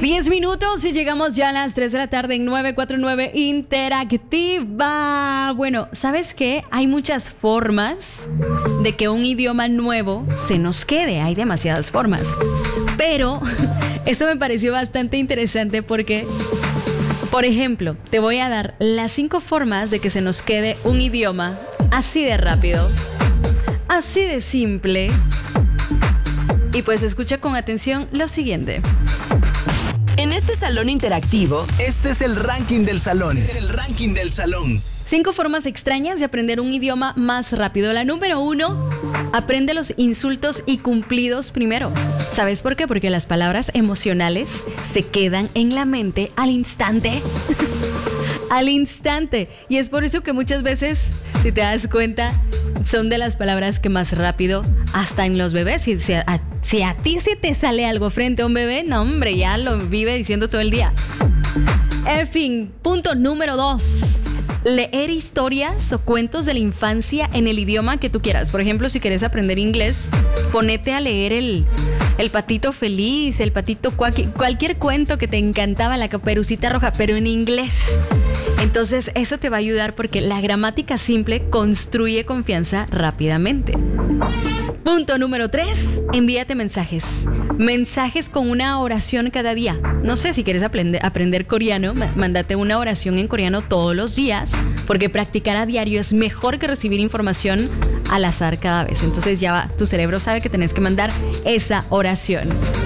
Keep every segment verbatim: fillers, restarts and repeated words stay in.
diez minutos y llegamos ya a las tres de la tarde en nueve cuatro nueve Interactiva. Bueno, ¿sabes qué? Hay muchas formas de que un idioma nuevo se nos quede. Hay demasiadas formas. Pero esto me pareció bastante interesante porque, por ejemplo, te voy a dar las cinco formas de que se nos quede un idioma así de rápido, así de simple. Y pues escucha con atención lo siguiente. En este salón interactivo, este es el ranking del salón. El ranking del salón. Cinco formas extrañas de aprender un idioma más rápido. La número uno, aprende los insultos y cumplidos primero. ¿Sabes por qué? Porque las palabras emocionales se quedan en la mente al instante. Al instante. Y es por eso que muchas veces, si te das cuenta, son de las palabras que más rápido, hasta en los bebés. Si, si, a, si a ti se te sale algo frente a un bebé, no hombre, ya lo vive diciendo todo el día. En fin, punto número dos. Leer historias o cuentos de la infancia en el idioma que tú quieras. Por ejemplo, si quieres aprender inglés, ponete a leer el, el patito feliz, el patito cuaqui, cualquier cuento que te encantaba, la Caperucita Roja, pero en inglés. Entonces eso te va a ayudar porque la gramática simple construye confianza rápidamente. Punto número tres, envíate mensajes. Mensajes con una oración cada día. No sé, si quieres aprender, aprender coreano, mándate una oración en coreano todos los días, porque practicar a diario es mejor que recibir información al azar cada vez. Entonces ya va, tu cerebro sabe que tenés que mandar esa oración.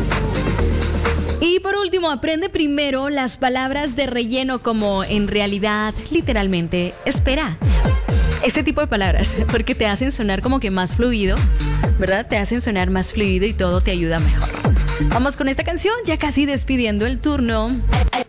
Y por último, aprende primero las palabras de relleno como en realidad, literalmente, espera. Este tipo de palabras, porque te hacen sonar como que más fluido, ¿verdad? Te hacen sonar más fluido y todo te ayuda mejor. Vamos con esta canción, ya casi despidiendo el turno.